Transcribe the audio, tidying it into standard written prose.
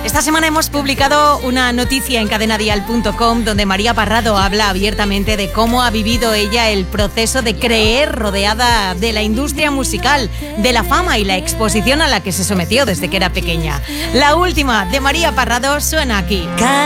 Esta semana hemos publicado una noticia en cadenadial.com donde María Parrado habla abiertamente de cómo ha vivido ella el proceso de creer rodeada de la industria musical, de la fama y la exposición a la que se sometió desde que era pequeña. La última de María Parrado suena aquí.